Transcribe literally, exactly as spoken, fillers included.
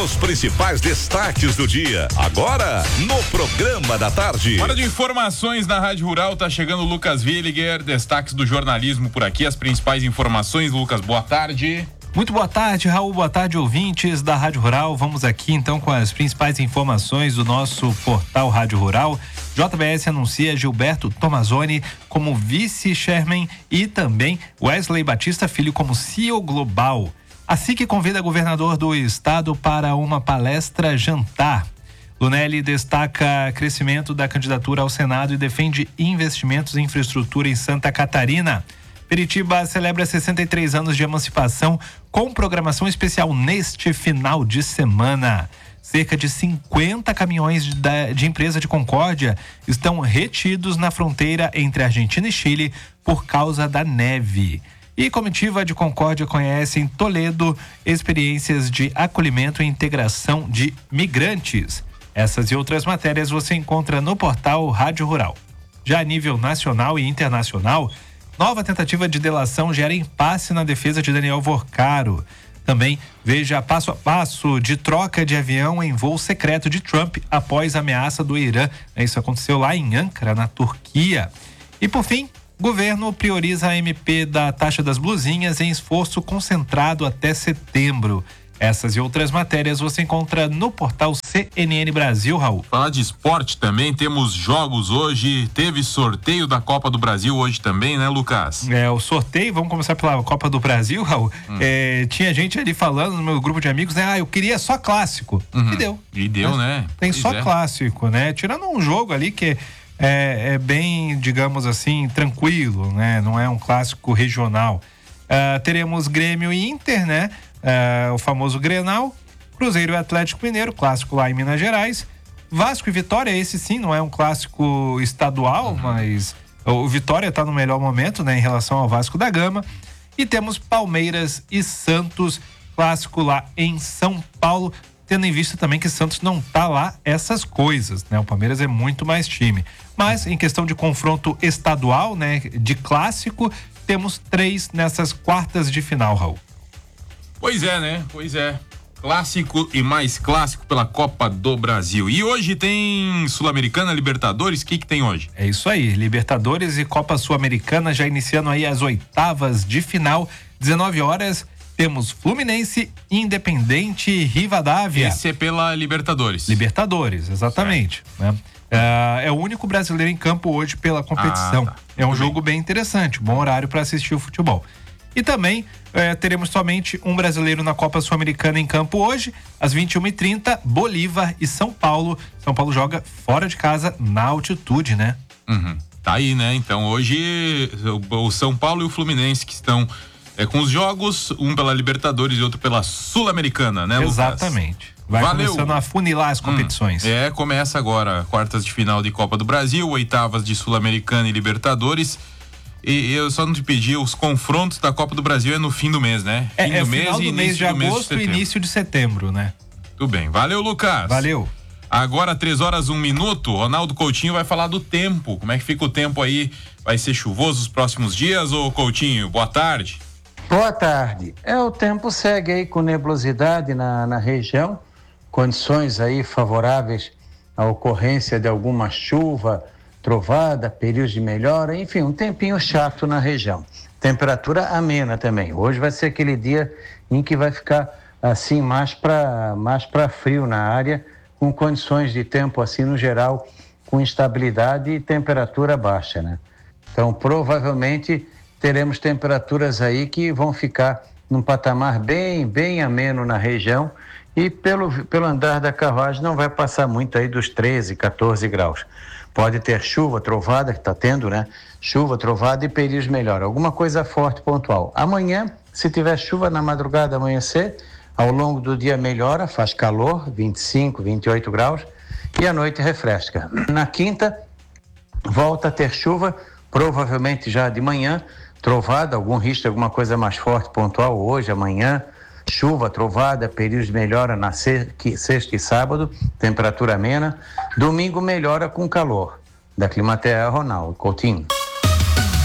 Os principais destaques do dia, agora no Programa da Tarde. Hora de informações na Rádio Rural, tá chegando o Lucas Williger, destaques do jornalismo por aqui, as principais informações. Lucas, boa tarde. Muito boa tarde, Raul, boa tarde, ouvintes da Rádio Rural. Vamos aqui então com as principais informações do nosso portal Rádio Rural. J B S anuncia Gilberto Tomazoni como vice-chairman e também Wesley Batista Filho como C E O global. A S I C convida governador do estado para uma palestra jantar. Lunelli destaca crescimento da candidatura ao Senado e defende investimentos em infraestrutura em Santa Catarina. Peritiba celebra sessenta e três anos de emancipação com programação especial neste final de semana. Cerca de cinquenta caminhões de, de empresa de Concórdia estão retidos na fronteira entre Argentina e Chile por causa da neve. E comitiva de Concórdia conhece em Toledo experiências de acolhimento e integração de migrantes. Essas e outras matérias você encontra no portal Rádio Rural. Já a nível nacional e internacional, nova tentativa de delação gera impasse na defesa de Daniel Vorcaro. Também veja passo a passo de troca de avião em voo secreto de Trump após a ameaça do Irã. Isso aconteceu lá em Ankara, na Turquia. E por fim, governo prioriza a M P da taxa das blusinhas em esforço concentrado até setembro. Essas e outras matérias você encontra no portal C N N Brasil, Raul. Falar de esporte também, temos jogos hoje, teve sorteio da Copa do Brasil hoje também, né, Lucas? É, o sorteio, vamos começar pela Copa do Brasil, Raul. Hum. É, tinha gente ali falando no meu grupo de amigos, né, ah, eu queria só clássico. Uhum. E deu. E deu, né? Tem pois só é. clássico, né? Tirando um jogo ali que é, é bem, digamos assim, tranquilo, né? Não é um clássico regional. Uh, teremos Grêmio e Inter, né? Uh, o famoso Grenal, Cruzeiro e Atlético Mineiro, clássico lá em Minas Gerais, Vasco e Vitória, esse sim não é um clássico estadual, uhum. mas o Vitória está no melhor momento, né, em relação ao Vasco da Gama. E temos Palmeiras e Santos, clássico lá em São Paulo, tendo em vista também que Santos não tá lá essas coisas, né? O Palmeiras é muito mais time. Mas em questão de confronto estadual, né, de clássico, temos três nessas quartas de final, Raul. Pois é, né? Pois é. Clássico e mais clássico pela Copa do Brasil. E hoje tem Sul-Americana, Libertadores, o que que tem hoje? É isso aí, Libertadores e Copa Sul-Americana já iniciando aí as oitavas de final, dezenove horas, temos Fluminense, Independente e Rivadavia. Esse é pela Libertadores. Libertadores, exatamente, né? Uh, é o único brasileiro em campo hoje pela competição. Ah, tá. É um Muito jogo bem. bem interessante, bom horário para assistir o futebol. E também eh, teremos somente um brasileiro na Copa Sul-Americana em campo hoje, às vinte e uma e trinta, Bolívar e São Paulo. São Paulo joga fora de casa, na altitude, né? Uhum. Tá aí, né? Então hoje o São Paulo e o Fluminense que estão é, com os jogos, um pela Libertadores e outro pela Sul-Americana, né, Lucas? Exatamente. Vai Valeu. Começando a funilar as competições. Hum, é, começa agora, quartas de final de Copa do Brasil, oitavas de Sul-Americana e Libertadores. E eu só não te pedi, os confrontos da Copa do Brasil é no fim do mês, né? É, fim é do final mês do mês de agosto e início de setembro, né? Tudo bem. Valeu, Lucas. Valeu. Agora, três horas, um minuto, Ronaldo Coutinho vai falar do tempo. Como é que fica o tempo aí? Vai ser chuvoso os próximos dias, ô Coutinho? Boa tarde. Boa tarde. É, o tempo segue aí com nebulosidade na, na região, condições aí favoráveis à ocorrência de alguma chuva, trovada, períodos de melhora, enfim, um tempinho chato na região. Temperatura amena também. Hoje vai ser aquele dia em que vai ficar assim mais para mais para frio na área, com condições de tempo assim no geral, com instabilidade e temperatura baixa, né? Então, provavelmente teremos temperaturas aí que vão ficar num patamar bem, bem ameno na região e pelo, pelo andar da carruagem não vai passar muito aí dos treze, quatorze graus. Pode ter chuva, trovada, que está tendo, né? Chuva, trovada e períodos melhor. Alguma coisa forte, pontual. Amanhã, se tiver chuva na madrugada, amanhecer, ao longo do dia melhora, faz calor, vinte e cinco, vinte e oito graus, e à noite refresca. Na quinta, volta a ter chuva, provavelmente já de manhã, trovada, algum risco de alguma coisa mais forte, pontual, hoje, amanhã, chuva, trovada, períodos de melhora na sexta e sábado, temperatura amena. Domingo melhora com calor. Da Climaterra, Ronaldo Coutinho.